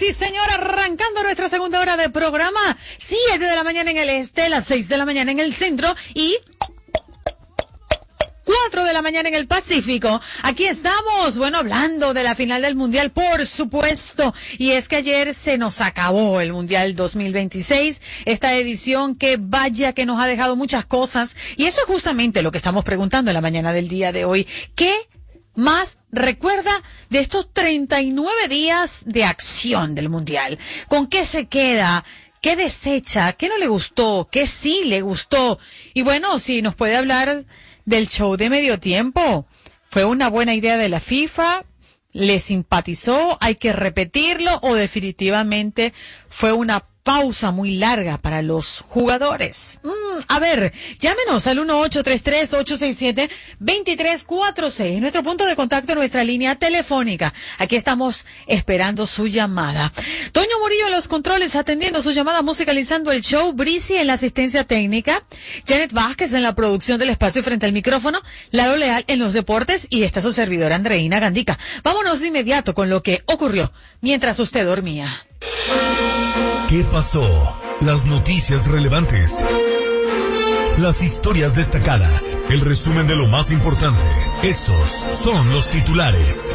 Sí, señora, arrancando nuestra segunda hora de programa, 7 de la mañana en el este, las 6 de la mañana en el centro y 4 de la mañana en el Pacífico. Aquí estamos, bueno, hablando de la final del Mundial, por supuesto. Y es que ayer se nos acabó el Mundial 2026, esta edición que vaya que nos ha dejado muchas cosas. Y eso es justamente lo que estamos preguntando en la mañana del día de hoy. ¿Qué más recuerda de estos 39 días de acción del Mundial? ¿Con qué se queda? ¿Qué desecha? ¿Qué no le gustó? ¿Qué sí le gustó? Y bueno, si nos puede hablar del show de medio tiempo. ¿Fue una buena idea de la FIFA? ¿Le simpatizó? ¿Hay que repetirlo? ¿O definitivamente fue una pausa muy larga para los jugadores? A ver, llámenos al 1-833-867-2346. Nuestro punto de contacto, nuestra línea telefónica. Aquí estamos esperando su llamada. Toño Murillo en los controles, atendiendo su llamada, musicalizando el show. Brisi en la asistencia técnica. Janet Vázquez en la producción del espacio frente al micrófono. Lalo Leal en los deportes. Y está su servidora Andreina Gandica. Vámonos de inmediato con lo que ocurrió mientras usted dormía. ¿Qué pasó? Las noticias relevantes. Las historias destacadas. El resumen de lo más importante. Estos son los titulares.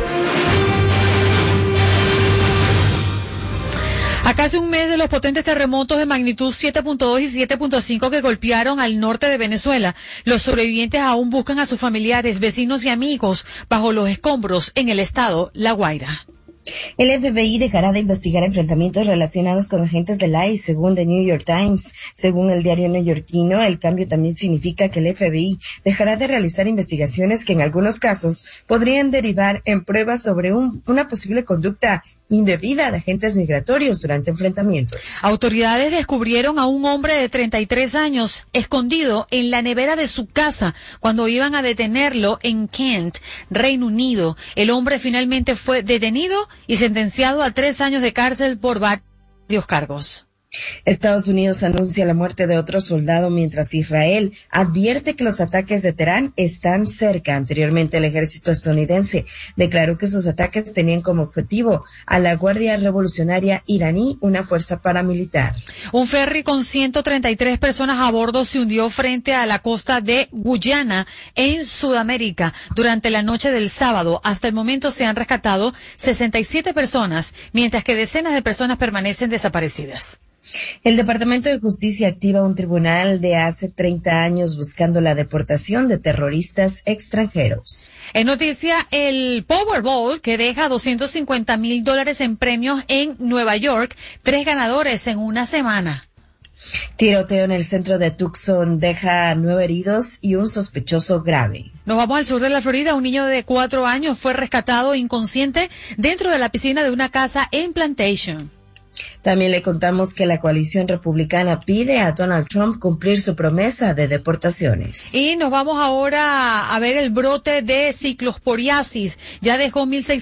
A casi un mes de los potentes terremotos de magnitud 7.2 y 7.5 que golpearon al norte de Venezuela, los sobrevivientes aún buscan a sus familiares, vecinos y amigos bajo los escombros en el estado La Guaira. El FBI dejará de investigar enfrentamientos relacionados con agentes del ICE, según The New York Times. Según el diario neoyorquino, el cambio también significa que el FBI dejará de realizar investigaciones que en algunos casos podrían derivar en pruebas sobre una posible conducta indebida de agentes migratorios durante enfrentamientos. Autoridades descubrieron a un hombre de 33 años escondido en la nevera de su casa cuando iban a detenerlo en Kent, Reino Unido. El hombre finalmente fue detenido y sentenciado a 3 años de cárcel por varios cargos. Estados Unidos anuncia la muerte de otro soldado mientras Israel advierte que los ataques de Teherán están cerca. Anteriormente, el ejército estadounidense declaró que sus ataques tenían como objetivo a la Guardia Revolucionaria iraní, una fuerza paramilitar. Un ferry con 133 personas a bordo se hundió frente a la costa de Guyana, en Sudamérica, durante la noche del sábado. Hasta el momento se han rescatado 67 personas, mientras que decenas de personas permanecen desaparecidas. El Departamento de Justicia activa un tribunal de hace 30 años buscando la deportación de terroristas extranjeros. En noticia, el Powerball, que deja $250,000 en premios en Nueva York, 3 ganadores en una semana. Tiroteo en el centro de Tucson deja 9 heridos y un sospechoso grave. Nos vamos al sur de la Florida. Un niño de 4 años fue rescatado inconsciente dentro de la piscina de una casa en Plantation. También le contamos que la coalición republicana pide a Donald Trump cumplir su promesa de deportaciones. Y nos vamos ahora a ver el brote de ciclosporiasis. Ya dejó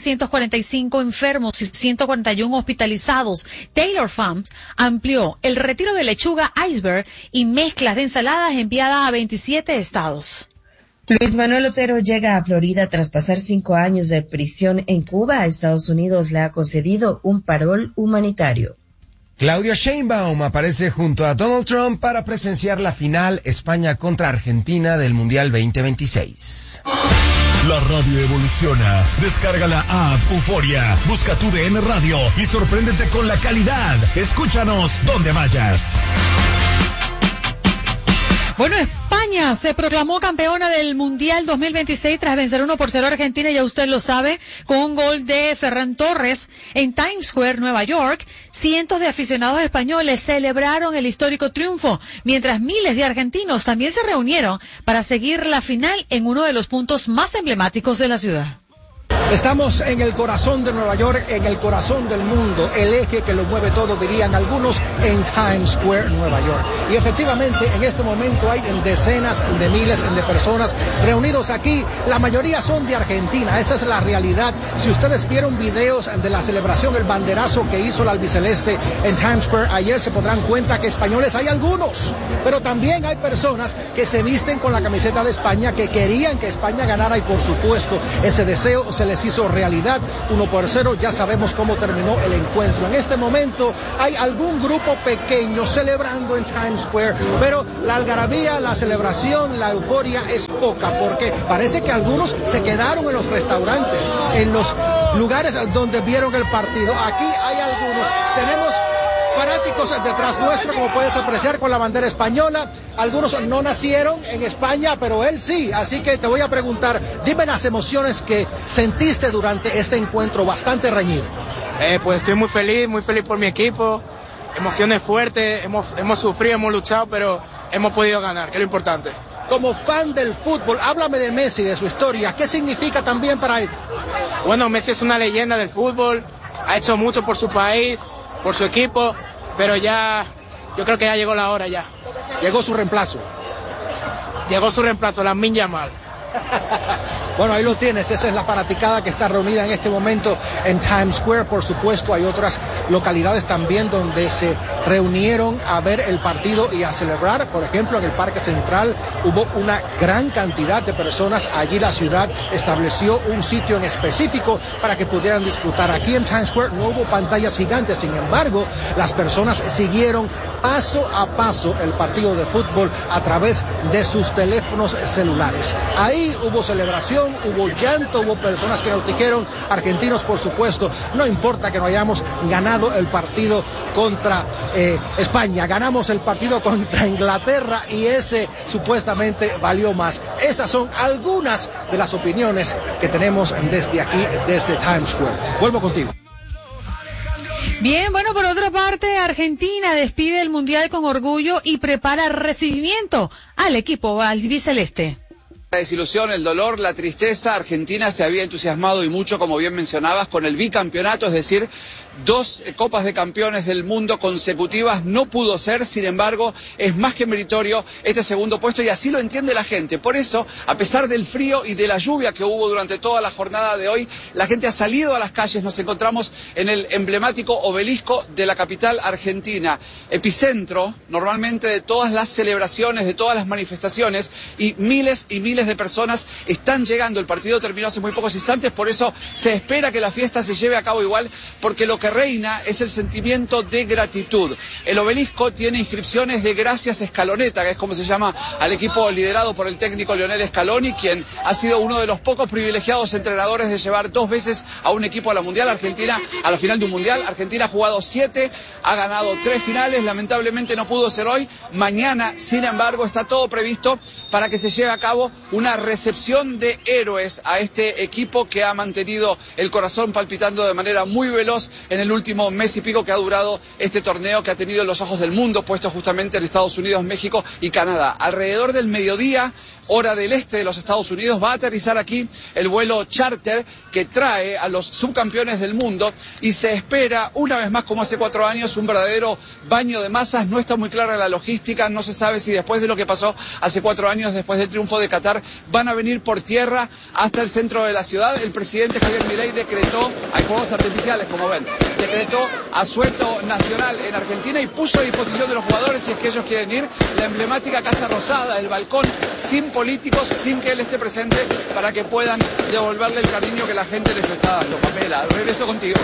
1,645 enfermos y 141 hospitalizados. Taylor Farms amplió el retiro de lechuga iceberg y mezclas de ensaladas enviadas a 27 estados. Luis Manuel Otero llega a Florida tras pasar 5 años de prisión en Cuba. Estados Unidos le ha concedido un parol humanitario. Claudia Sheinbaum aparece junto a Donald Trump para presenciar la final España contra Argentina del Mundial 2026. La radio evoluciona. Descarga la app Euforia, busca tu DN Radio y sorpréndete con la calidad. Escúchanos donde vayas. Bueno, España se proclamó campeona del Mundial 2026 tras vencer 1-0 a Argentina, ya usted lo sabe, con un gol de Ferran Torres en Times Square, Nueva York. Cientos de aficionados españoles celebraron el histórico triunfo, mientras miles de argentinos también se reunieron para seguir la final en uno de los puntos más emblemáticos de la ciudad. Estamos en el corazón de Nueva York, en el corazón del mundo, el eje que lo mueve todo, dirían algunos, en Times Square, Nueva York. Y efectivamente, en este momento hay decenas de miles de personas reunidos aquí. La mayoría son de Argentina, esa es la realidad. Si ustedes vieron videos de la celebración, el banderazo que hizo la albiceleste en Times Square ayer, se podrán cuenta que españoles hay algunos, pero también hay personas que se visten con la camiseta de España, que querían que España ganara, y por supuesto ese deseo se se les hizo realidad, 1-0, ya sabemos cómo terminó el encuentro. En este momento hay algún grupo pequeño celebrando en Times Square, pero la algarabía, la celebración, la euforia es poca, porque parece que algunos se quedaron en los restaurantes, en los lugares donde vieron el partido. Aquí hay algunos, tenemos fanáticos detrás nuestro, como puedes apreciar, con la bandera española. Algunos no nacieron en España, pero él sí. Así que te voy a preguntar, dime las emociones que sentiste durante este encuentro bastante reñido. Pues estoy muy feliz por mi equipo. Emociones fuertes, hemos sufrido, hemos luchado, pero hemos podido ganar, que es lo importante. Como fan del fútbol, háblame de Messi, de su historia. ¿Qué significa también para él? Bueno, Messi es una leyenda del fútbol, ha hecho mucho por su país, por su equipo, pero ya, yo creo que ya llegó la hora ya. Llegó su reemplazo. Lamine Yamal. Bueno, ahí lo tienes, esa es la fanaticada que está reunida en este momento en Times Square. Por supuesto, hay otras localidades también donde se reunieron a ver el partido y a celebrar. Por ejemplo, en el Parque Central hubo una gran cantidad de personas. Allí la ciudad estableció un sitio en específico para que pudieran disfrutar. Aquí en Times Square no hubo pantallas gigantes, sin embargo, las personas siguieron paso a paso el partido de fútbol a través de sus teléfonos celulares. Ahí hubo celebración, hubo llanto, hubo personas que nos dijeron, argentinos por supuesto, no importa que no hayamos ganado el partido contra España, ganamos el partido contra Inglaterra y ese supuestamente valió más. Esas son algunas de las opiniones que tenemos desde aquí, desde Times Square. Vuelvo contigo. Bien, bueno, por otra parte, Argentina despide el Mundial con orgullo y prepara recibimiento al equipo albiceleste. La desilusión, el dolor, la tristeza. Argentina se había entusiasmado y mucho, como bien mencionabas, con el bicampeonato, es decir, 2 Copas de Campeones del Mundo consecutivas. No pudo ser, sin embargo, es más que meritorio este segundo puesto y así lo entiende la gente. Por eso, a pesar del frío y de la lluvia que hubo durante toda la jornada de hoy, la gente ha salido a las calles. Nos encontramos en el emblemático obelisco de la capital argentina, epicentro normalmente de todas las celebraciones, de todas las manifestaciones, y miles de personas están llegando. El partido terminó hace muy pocos instantes, por eso se espera que la fiesta se lleve a cabo igual, porque lo que reina es el sentimiento de gratitud. El obelisco tiene inscripciones de gracias Scaloneta, que es como se llama al equipo liderado por el técnico Lionel Scaloni, quien ha sido uno de los pocos privilegiados entrenadores de llevar 2 veces a un equipo a la Mundial. Argentina, a la final de un Mundial. Argentina ha jugado 7, ha ganado 3 finales, lamentablemente no pudo ser hoy. Mañana, sin embargo, está todo previsto para que se lleve a cabo una recepción de héroes a este equipo que ha mantenido el corazón palpitando de manera muy veloz en el último mes y pico que ha durado este torneo, que ha tenido los ojos del mundo puestos justamente en Estados Unidos, México y Canadá. Alrededor del mediodía, hora del este de los Estados Unidos, va a aterrizar aquí el vuelo charter que trae a los subcampeones del mundo y se espera, una vez más como hace 4 años, un verdadero baño de masas. No está muy clara la logística, no se sabe si después de lo que pasó hace 4 años, después del triunfo de Qatar, van a venir por tierra hasta el centro de la ciudad. El presidente Javier Milei decretó, hay fuegos artificiales como ven, decretó asueto nacional en Argentina y puso a disposición de los jugadores, si es que ellos quieren ir, la emblemática Casa Rosada, el balcón, sin políticos, sin que él esté presente, para que puedan devolverle el cariño que la gente les está dando. Pamela, regreso contigo.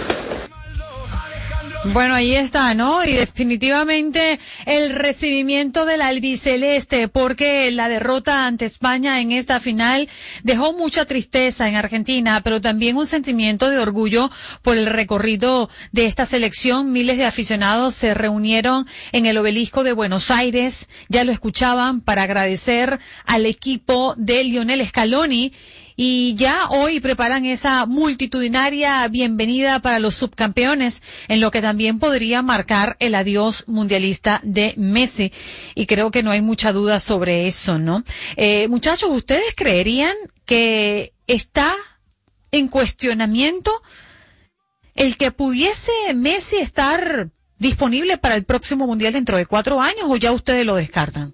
Bueno, ahí está, ¿no? Y definitivamente el recibimiento del albiceleste, porque la derrota ante España en esta final dejó mucha tristeza en Argentina, pero también un sentimiento de orgullo por el recorrido de esta selección. Miles de aficionados se reunieron en el obelisco de Buenos Aires, ya lo escuchaban, para agradecer al equipo de Lionel Scaloni. Y ya hoy preparan esa multitudinaria bienvenida para los subcampeones, en lo que también podría marcar el adiós mundialista de Messi. Y creo que no hay mucha duda sobre eso, ¿no? Muchachos, ¿ustedes creerían que está en cuestionamiento el que pudiese Messi estar disponible para el próximo mundial dentro de 4 años, o ya ustedes lo descartan?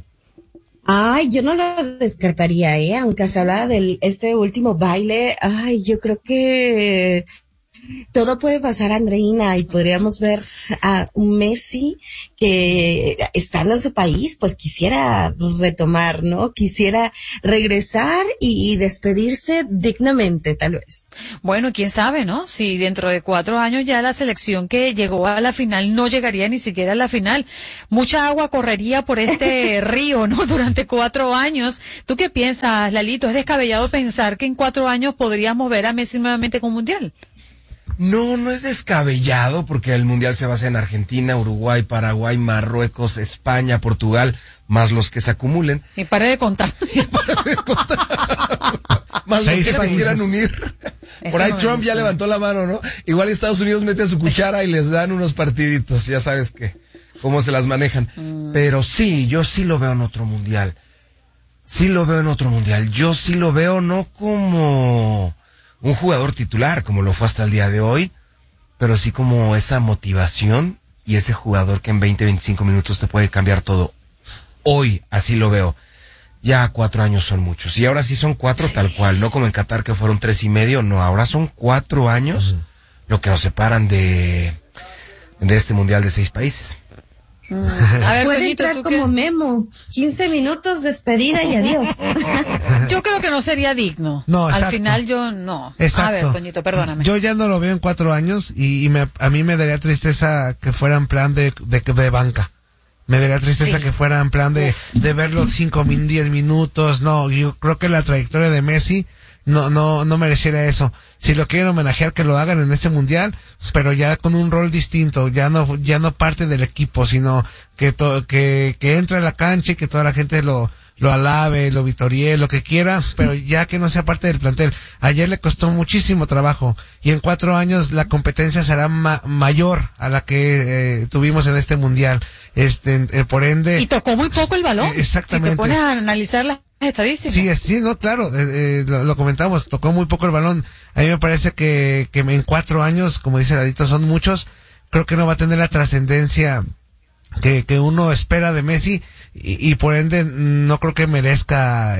Ay, yo no lo descartaría, aunque se hablaba este último baile, ay, yo creo que Todo puede pasar, Andreina, y podríamos ver a un Messi que, estando en su país, pues quisiera retomar, ¿no? Quisiera regresar y despedirse dignamente, tal vez. Bueno, quién sabe, ¿no? Si dentro de 4 años ya la selección que llegó a la final no llegaría ni siquiera a la final. Mucha agua correría por este río, ¿no? Durante 4 años. ¿Tú qué piensas, Lalito? ¿Es descabellado pensar que en 4 años podríamos ver a Messi nuevamente con Mundial? No es descabellado porque el Mundial se basa en Argentina, Uruguay, Paraguay, Marruecos, España, Portugal, más los que se acumulen. Y pare de contar. Más los que se quieran unir. Por ahí Trump ya levantó la mano, ¿no? Igual Estados Unidos mete su cuchara y les dan unos partiditos, ya sabes cómo se las manejan. Pero sí, yo sí lo veo en otro Mundial. Yo sí lo veo no como un jugador titular, como lo fue hasta el día de hoy, pero sí como esa motivación y ese jugador que en 20-25 minutos te puede cambiar todo. Hoy así lo veo. Ya 4 años son muchos. Y ahora sí son 4 tal cual, no como en Qatar que fueron 3.5, no, ahora son 4 años lo que nos separan de este Mundial de 6 países. A ver, puede entrar como Memo, 15 minutos, despedida y adiós. Yo creo que no sería digno. No, exacto. Al final yo no. Exacto. A ver, Toñito, perdóname. Yo ya no lo veo en 4 años y a mí me daría tristeza que fuera en plan de banca. Me daría tristeza que fuera en plan de verlo 10 minutos. No, yo creo que la trayectoria de Messi no mereciera eso. Si lo quieren homenajear, que lo hagan en este Mundial, pero ya con un rol distinto, ya no parte del equipo, sino que entre a la cancha y que toda la gente lo alabe, lo vitorie, lo que quiera, pero ya que no sea parte del plantel. Ayer le costó muchísimo trabajo y en 4 años la competencia será mayor a la que tuvimos en este Mundial. Por ende. Y tocó muy poco el balón. Exactamente. Si te pones a analizar las estadísticas. Sí, no, claro, lo comentamos, tocó muy poco el balón. A mí me parece que en 4 años, como dice Larito, son muchos. Creo que no va a tener la trascendencia que uno espera de Messi y por ende no creo que merezca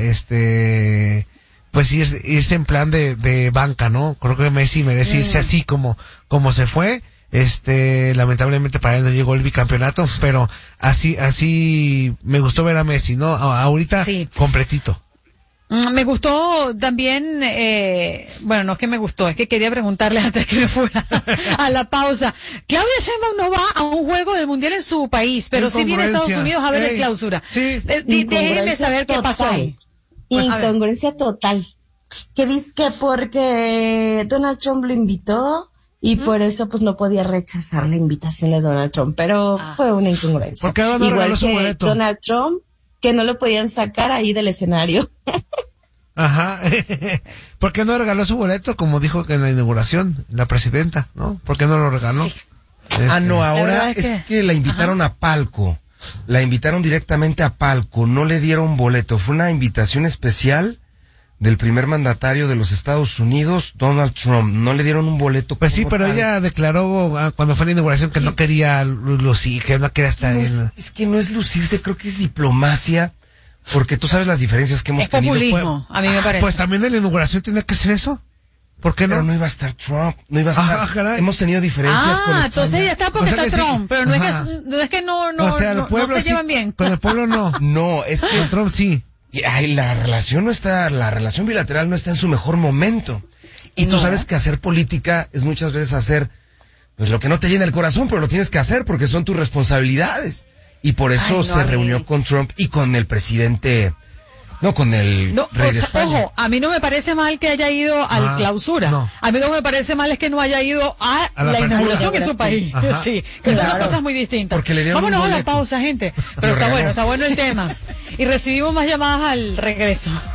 pues irse en plan de banca, ¿no? Creo que Messi merece irse así como se fue. Lamentablemente para él no llegó el bicampeonato, pero así me gustó ver a Messi, ¿no? Ahorita completito. Me gustó también, bueno, no es que me gustó, es que quería preguntarle antes que me fuera a la pausa. Claudia Sheinbaum no va a un juego del Mundial en su país, pero sí viene a Estados Unidos a ver el clausura. Sí. Déjenme saber qué pasó ahí. Incongruencia total. Que dice que porque Donald Trump lo invitó y por eso pues no podía rechazar la invitación de Donald Trump, pero fue una incongruencia. ¿Por qué no regaló su boleto? Donald Trump, que no lo podían sacar ahí del escenario. Ajá. ¿Por qué no regaló su boleto como dijo que en la inauguración la presidenta, no? ¿Por qué no lo regaló? Sí. No, ahora es que la invitaron a palco. La invitaron directamente a palco, no le dieron boleto. Fue una invitación especial del primer mandatario de los Estados Unidos, Donald Trump. No le dieron un boleto. Pues sí, pero ella declaró cuando fue la inauguración que no quería lucir, que no quería estar en... Es que no es lucirse, creo que es diplomacia, porque tú sabes las diferencias que hemos tenido. Es populismo, a mí me parece. Pues también en la inauguración tenía que ser eso. ¿Por qué no? Pero no iba a estar Trump, no iba a estar. Caray. Hemos tenido diferencias con España. Entonces ya está porque está Trump, pero no es que no o sea, el pueblo no se llevan bien. Con el pueblo no. No, es que con Trump sí. Ay, la relación bilateral no está en su mejor momento. Y tú sabes que hacer política es muchas veces hacer pues lo que no te llena el corazón, pero lo tienes que hacer porque son tus responsabilidades. Y por eso se reunió con Trump y con el presidente, con el rey de España. Ojo, a mí no me parece mal que haya ido al clausura. No. A mí no me parece mal es que no haya ido a la inauguración en su país. Ajá. Sí, que son dos cosas muy distintas. Vámonos a la pausa, gente. Pero está bueno el tema. Y recibimos más llamadas al regreso.